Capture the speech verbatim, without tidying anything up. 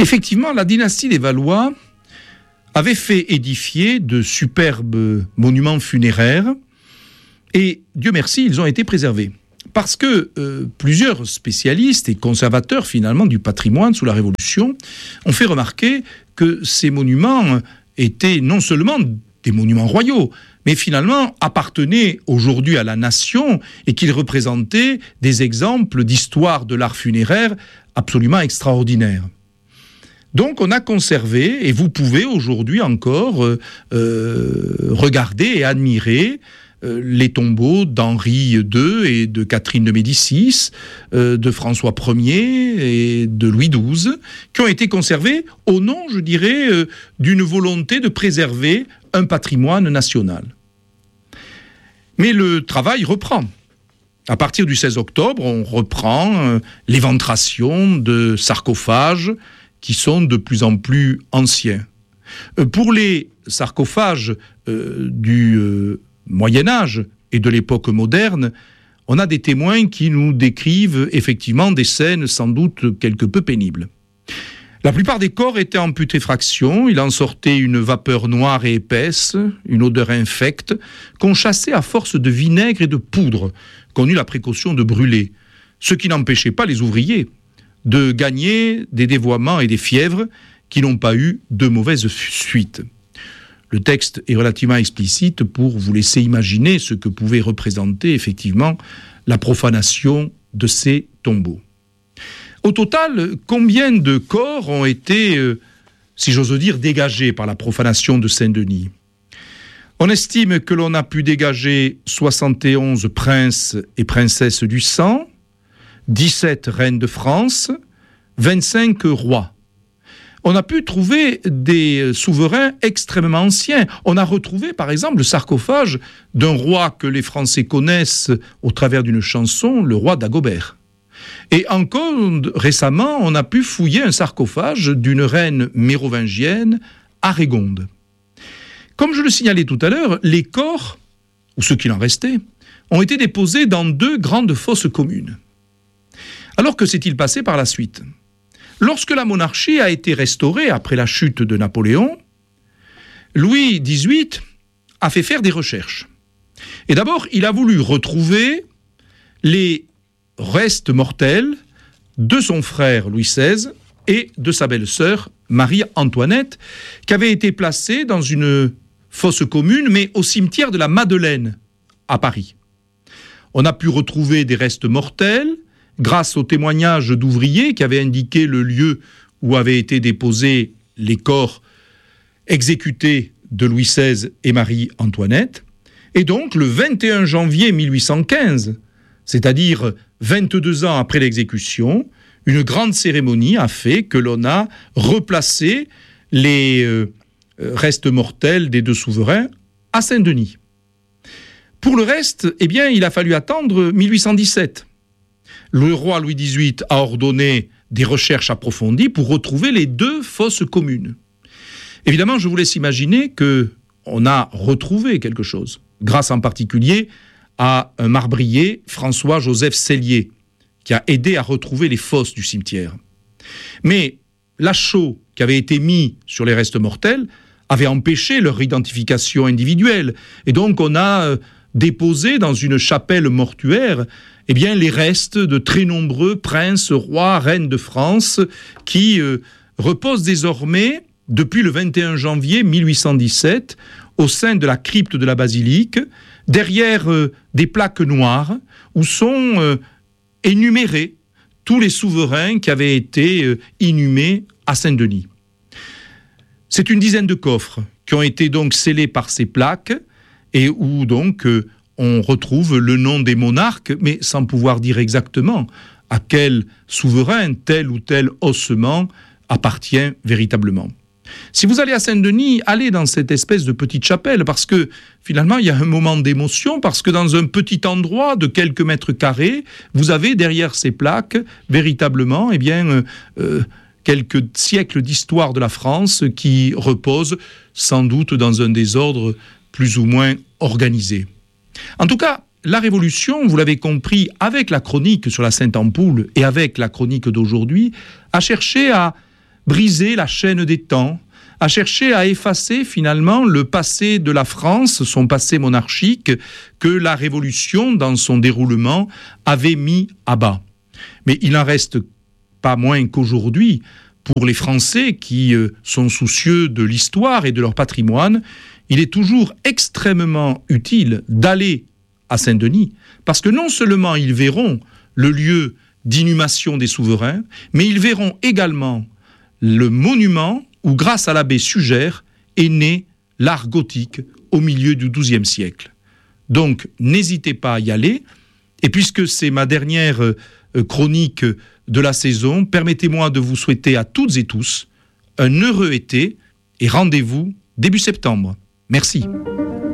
Effectivement, la dynastie des Valois avait fait édifier de superbes monuments funéraires et, Dieu merci, ils ont été préservés. Parce que euh, plusieurs spécialistes et conservateurs finalement du patrimoine sous la Révolution ont fait remarquer que ces monuments étaient non seulement des monuments royaux, mais finalement appartenaient aujourd'hui à la nation et qu'ils représentaient des exemples d'histoire de l'art funéraire absolument extraordinaires. Donc on a conservé, et vous pouvez aujourd'hui encore euh, euh, regarder et admirer euh, les tombeaux d'Henri deux et de Catherine de Médicis, euh, de François Ier et de Louis douze, qui ont été conservés au nom, je dirais, euh, d'une volonté de préserver un patrimoine national. Mais le travail reprend. À partir du seize octobre, on reprend euh, l'éventration de sarcophages qui sont de plus en plus anciens. Euh, pour les sarcophages euh, du euh, Moyen-Âge et de l'époque moderne, on a des témoins qui nous décrivent effectivement des scènes sans doute quelque peu pénibles. La plupart des corps étaient en putréfaction, il en sortait une vapeur noire et épaisse, une odeur infecte, qu'on chassait à force de vinaigre et de poudre, qu'on eut la précaution de brûler, ce qui n'empêchait pas les ouvriers de gagner des dévoiements et des fièvres qui n'ont pas eu de mauvaises suites. Le texte est relativement explicite pour vous laisser imaginer ce que pouvait représenter effectivement la profanation de ces tombeaux. Au total, combien de corps ont été, euh, si j'ose dire, dégagés par la profanation de Saint-Denis ? On estime que l'on a pu dégager soixante et onze princes et princesses du sang, dix-sept reines de France, vingt-cinq rois. On a pu trouver des souverains extrêmement anciens. On a retrouvé, par exemple, le sarcophage d'un roi que les Français connaissent au travers d'une chanson, le roi Dagobert. Et encore récemment, on a pu fouiller un sarcophage d'une reine mérovingienne, Arégonde. Comme je le signalais tout à l'heure, les corps, ou ce qu'il en restait, ont été déposés dans deux grandes fosses communes. Alors que s'est-il passé par la suite ? Lorsque la monarchie a été restaurée après la chute de Napoléon, Louis dix-huit a fait faire des recherches. Et d'abord, il a voulu retrouver les restes mortels de son frère Louis seize et de sa belle-sœur Marie-Antoinette, qui avaient été placés dans une fosse commune, mais au cimetière de la Madeleine, à Paris. On a pu retrouver des restes mortels, grâce aux témoignages d'ouvriers qui avaient indiqué le lieu où avaient été déposés les corps exécutés de Louis seize et Marie-Antoinette. Et donc, le vingt et un janvier mille huit cent quinze, c'est-à-dire vingt-deux ans après l'exécution, une grande cérémonie a fait que l'on a replacé les euh, restes mortels des deux souverains à Saint-Denis. Pour le reste, eh bien, il a fallu attendre mille huit cent dix-sept. Le roi Louis dix-huit a ordonné des recherches approfondies pour retrouver les deux fosses communes. Évidemment, je vous laisse imaginer qu'on a retrouvé quelque chose, grâce en particulier à un marbrier, François-Joseph Sellier, qui a aidé à retrouver les fosses du cimetière. Mais l'achot qui avait été mis sur les restes mortels avait empêché leur identification individuelle. Et donc on a euh, déposé dans une chapelle mortuaire eh bien, les restes de très nombreux princes, rois, reines de France qui euh, reposent désormais, depuis le vingt et un janvier mille huit cent dix-sept, au sein de la crypte de la basilique, derrière euh, des plaques noires où sont euh, énumérés tous les souverains qui avaient été euh, inhumés à Saint-Denis. C'est une dizaine de coffres qui ont été donc scellés par ces plaques et où donc euh, on retrouve le nom des monarques, mais sans pouvoir dire exactement à quel souverain tel ou tel ossement appartient véritablement. Si vous allez à Saint-Denis, allez dans cette espèce de petite chapelle, parce que finalement il y a un moment d'émotion, parce que dans un petit endroit de quelques mètres carrés, vous avez derrière ces plaques véritablement eh bien, euh, euh, quelques siècles d'histoire de la France qui reposent sans doute dans un désordre plus ou moins organisé. En tout cas, la Révolution, vous l'avez compris, avec la chronique sur la Sainte-Ampoule et avec la chronique d'aujourd'hui, a cherché à briser la chaîne des temps, à chercher à effacer finalement le passé de la France, son passé monarchique, que la Révolution, dans son déroulement, avait mis à bas. Mais il n'en reste pas moins qu'aujourd'hui, pour les Français qui euh, sont soucieux de l'histoire et de leur patrimoine, il est toujours extrêmement utile d'aller à Saint-Denis, parce que non seulement ils verront le lieu d'inhumation des souverains, mais ils verront également le monument où, grâce à l'abbé Suger, est né l'art gothique au milieu du douzième siècle. Donc, n'hésitez pas à y aller. Et puisque c'est ma dernière euh, chronique de la saison, permettez-moi de vous souhaiter à toutes et tous un heureux été et rendez-vous début septembre. Merci.